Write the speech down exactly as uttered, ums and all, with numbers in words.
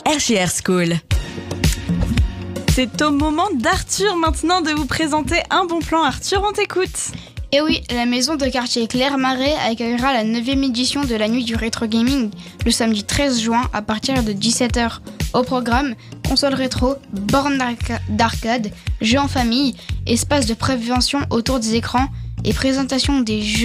R J R School. C'est au moment d'Arthur maintenant de vous présenter un bon plan. Arthur, on t'écoute. Et oui, la maison de quartier Claire-Marais accueillera la neuvième édition de la nuit du rétro gaming le samedi treize juin à partir de dix-sept heures. Au programme, console rétro, bornes d'arca- d'arcade, jeux en famille, espace de prévention autour des écrans et présentation des jeux